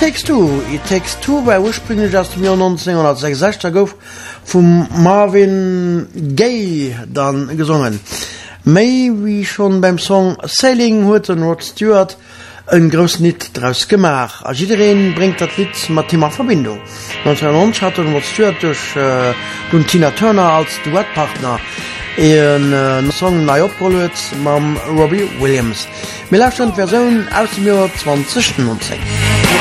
Takes Two war ursprünglich aus dem Jahr 1966 gouf vum Marvin Gaye dann gesungen. Mei wie schon beim Song Sailing huet Rod Stewart een gross Lied draus gemacht. Als iedereen bringt dat Lied mat Thema Verbindung. 1990 hat Rod Stewart durch Tina Turner als Duettpartner en Song neu opgeholt mam Robbie Williams. Mir lauscht Version aus dem Jahr 2019.